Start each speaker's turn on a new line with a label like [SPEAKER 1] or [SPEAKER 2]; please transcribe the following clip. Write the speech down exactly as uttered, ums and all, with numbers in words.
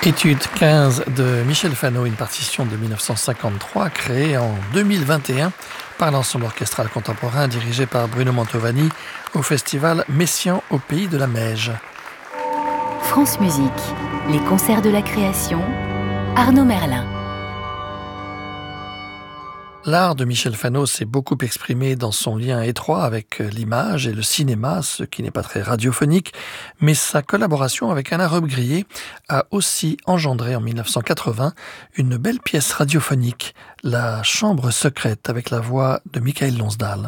[SPEAKER 1] Étude quinze de Michel Fano, une partition de mille neuf cent cinquante-trois créée en deux mille vingt et un par l'ensemble orchestral contemporain dirigé par Bruno Mantovani au festival Messiaen au Pays de la Meije.
[SPEAKER 2] France Musique, les concerts de la création, Arnaud Merlin.
[SPEAKER 1] L'art de Michel Fano s'est beaucoup exprimé dans son lien étroit avec l'image et le cinéma, ce qui n'est pas très radiophonique, mais sa collaboration avec Alain Robbe-Grillet a aussi engendré en mille neuf cent quatre-vingts une belle pièce radiophonique, La Chambre secrète, avec la voix de Michael Lonsdal.